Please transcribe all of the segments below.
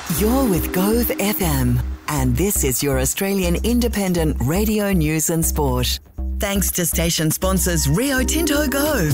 You're with Gove FM, and this is your Australian independent radio news and sport. Thanks to station sponsors Rio Tinto Gove.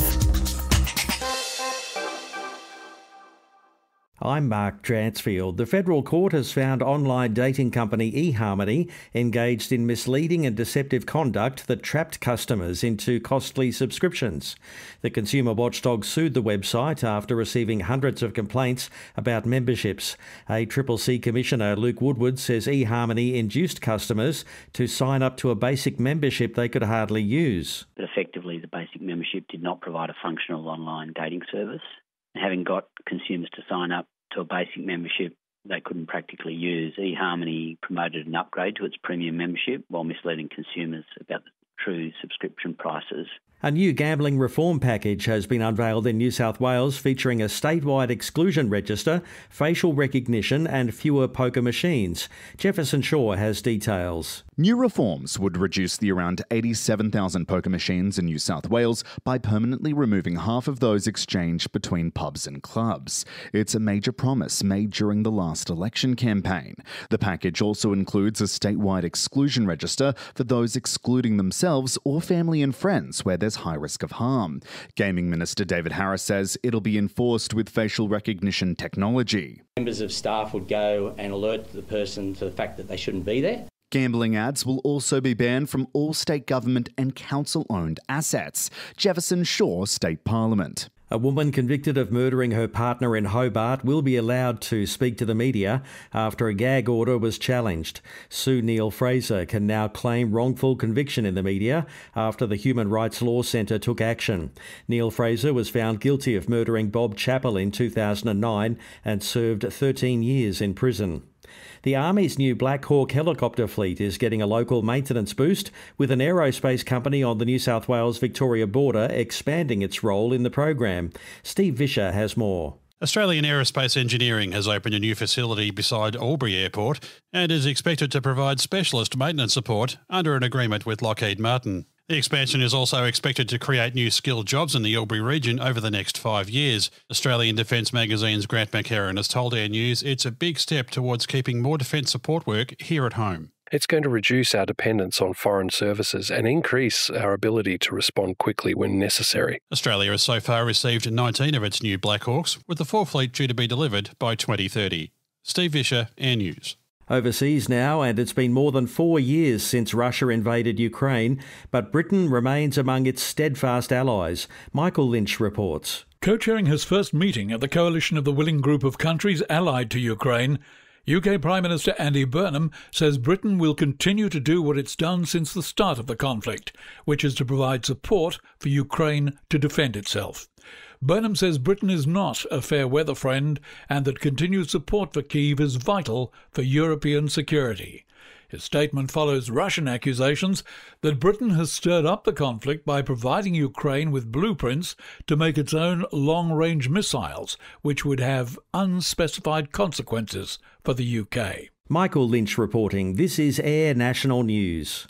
I'm Mark Dransfield. The Federal Court has found online dating company eHarmony engaged in misleading and deceptive conduct that trapped customers into costly subscriptions. The consumer watchdog sued the website after receiving hundreds of complaints about memberships. ACCC Commissioner Luke Woodward says eHarmony induced customers to sign up to a basic membership they could hardly use. But effectively, the basic membership did not provide a functional online dating service. Having got consumers to sign up to a basic membership they couldn't practically use, eHarmony promoted an upgrade to its premium membership while misleading consumers about the true subscription prices. A new gambling reform package has been unveiled in New South Wales featuring a statewide exclusion register, facial recognition and fewer poker machines. Jefferson Shaw has details. New reforms would reduce the around 87,000 poker machines in New South Wales by permanently removing half of those exchanged between pubs and clubs. It's a major promise made during the last election campaign. The package also includes a statewide exclusion register for those excluding themselves or family and friends where there's high risk of harm. Gaming Minister David Harris says it'll be enforced with facial recognition technology. Members of staff would go and alert the person to the fact that they shouldn't be there. Gambling ads will also be banned from all state government and council-owned assets. Jefferson Shaw State Parliament. A woman convicted of murdering her partner in Hobart will be allowed to speak to the media after a gag order was challenged. Sue Neal-Fraser can now claim wrongful conviction in the media after the Human Rights Law Centre took action. Neal-Fraser was found guilty of murdering Bob Chappell in 2009 and served 13 years in prison. The Army's new Black Hawk helicopter fleet is getting a local maintenance boost, with an aerospace company on the New South Wales-Victoria border expanding its role in the program. Steve Vischer has more. Australian Aerospace Engineering has opened a new facility beside Albury Airport and is expected to provide specialist maintenance support under an agreement with Lockheed Martin. The expansion is also expected to create new skilled jobs in the Albury region over the next 5 years. Australian Defence Magazine's Grant McHerron has told Air News it's a big step towards keeping more defence support work here at home. It's going to reduce our dependence on foreign services and increase our ability to respond quickly when necessary. Australia has so far received 19 of its new Black Hawks, with the full fleet due to be delivered by 2030. Steve Vischer, Air News. Overseas now, and it's been more than 4 years since Russia invaded Ukraine, but Britain remains among its steadfast allies. Michael Lynch reports. Co-chairing his first meeting at the coalition of the willing group of countries allied to Ukraine, UK Prime Minister Andy Burnham says Britain will continue to do what it's done since the start of the conflict, which is to provide support for Ukraine to defend itself. Burnham says Britain is not a fair-weather friend and that continued support for Kyiv is vital for European security. His statement follows Russian accusations that Britain has stirred up the conflict by providing Ukraine with blueprints to make its own long-range missiles, which would have unspecified consequences for the UK. Michael Lynch reporting. This is Air National News.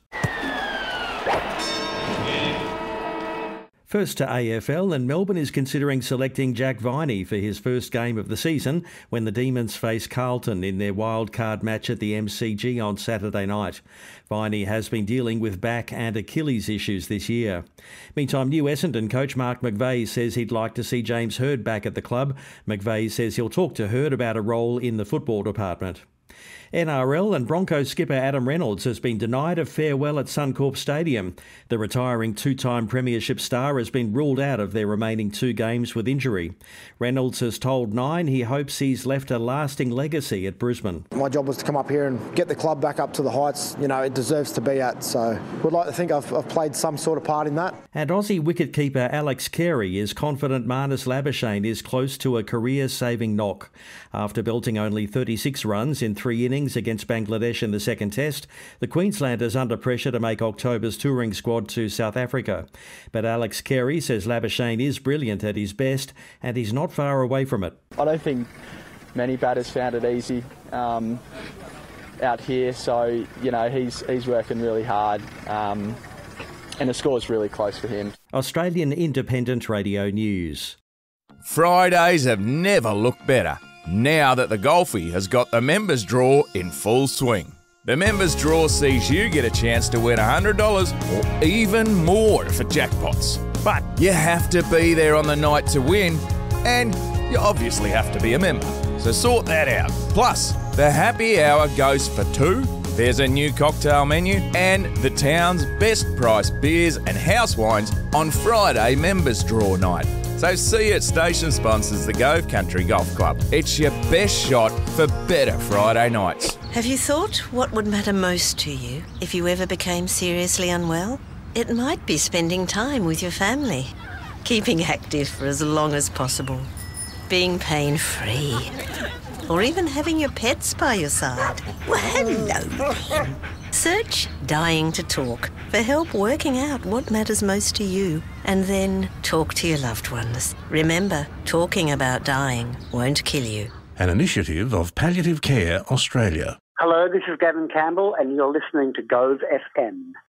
First to AFL, and Melbourne is considering selecting Jack Viney for his first game of the season when the Demons face Carlton in their wildcard match at the MCG on Saturday night. Viney has been dealing with back and Achilles issues this year. Meantime, new Essendon coach Mark McVeigh says he'd like to see James Hird back at the club. McVeigh says he'll talk to Hird about a role in the football department. NRL and Broncos skipper Adam Reynolds has been denied a farewell at Suncorp Stadium. The retiring two-time premiership star has been ruled out of their remaining 2 games with injury. Reynolds has told Nine he hopes he's left a lasting legacy at Brisbane. My job was to come up here and get the club back up to the heights, it deserves to be at. So would like to think I've played some sort of part in that. And Aussie wicketkeeper Alex Carey is confident Marnus Labuschagne is close to a career-saving knock. After belting only 36 runs in 3 innings against Bangladesh in the second test, the Queenslanders under pressure to make October's touring squad to South Africa. But Alex Carey says Labuschagne is brilliant at his best and he's not far away from it. I don't think many batters found it easy out here, so he's working really hard and the score's really close for him. Australian Independent Radio News. Fridays have never looked better. now that the Golfie has got the members draw in full swing. The members draw sees you get a chance to win $100 or even more for jackpots. But you have to be there on the night to win, and you obviously have to be a member. So sort that out. Plus, the happy hour goes for two. There's a new cocktail menu and the town's best priced beers and house wines on Friday members draw night. So see you at station sponsors the Gove Country Golf Club. It's your best shot for better Friday nights. Have you thought what would matter most to you if you ever became seriously unwell? It might be spending time with your family, keeping active for as long as possible, being pain-free, or even having your pets by your side. Well, hello. Search Dying to Talk for help working out what matters most to you, and then talk to your loved ones. Remember, talking about dying won't kill you. An initiative of Palliative Care Australia. Hello, this is Gavin Campbell, and you're listening to Gove FM.